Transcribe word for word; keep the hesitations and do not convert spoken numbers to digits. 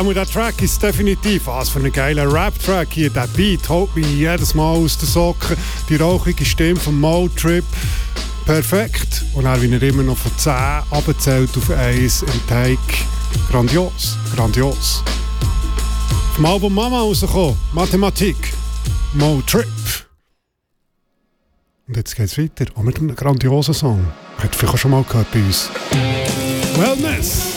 aber der Track ist definitiv, was für ein geiler Rap-Track hier. Der Beat holt mich jedes Mal aus den Socken. Die rauchige Stimme von Motrip, perfekt. Und dann, wie er immer noch von zehn abzählt auf eins im Teig. Grandios, grandios. Vom Album Mama rausgekommen, Mathematik, Motrip. Und jetzt geht's weiter, auch mit einem grandiosen Song. Hat vielleicht auch schon mal gehört bei uns. Wellness.